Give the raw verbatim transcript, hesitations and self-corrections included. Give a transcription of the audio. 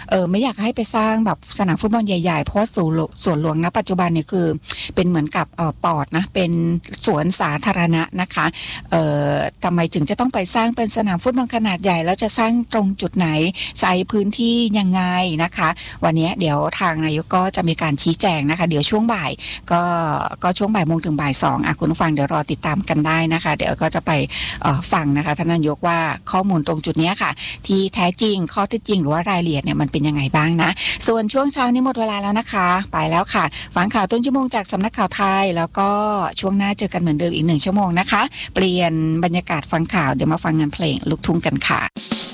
เออไม่อยากให้ไปสร้างแบบสนามฟุตบอลใหญ่ๆเพราะส่วนส่วนหลวงณปัจจุบันเนี่ยคือเป็นเหมือนกับเอ่อปอดนะเป็นสวนสาธารณะนะคะเอ่อทำไมถึงจะต้องไปสร้างเป็นสนามฟุตบอลขนาดใหญ่แล้วจะสร้างตรงจุดไหนใช้พื้นที่ยังไงนะคะวันนี้เดี๋ยวทางนายกก็จะมีการชี้แจงนะคะเดี๋ยวช่วงบ่ายก็ก็ช่วงบ่ายโมงถึงบ่ายสองอ่ะคุณผู้ฟังเดี๋ยวรอติดตามกันได้นะคะเดี๋ยวก็จะไปเอ่อฟังนะคะท่านนายกว่าข้อมูลตรงจุดนี้ค่ะที่แท้จริงข้อเท็จจริงหรือว่ารายละเอียดเนี่ยมันเป็นยังไงบ้างนะส่วนช่วงเช้านี้หมดเวลาแล้วนะคะไปแล้วค่ะฟังข่าวต้นชั่วโมงจากสำนักข่าวไทยแล้วก็ช่วงหน้าเจอกันเหมือนเดิมอีกหนึ่งชั่วโมงนะคะเปลี่ยนบรรยากาศฟังข่าวเดี๋ยวมาฟังงานเพลงลูกทุ่งกันค่ะ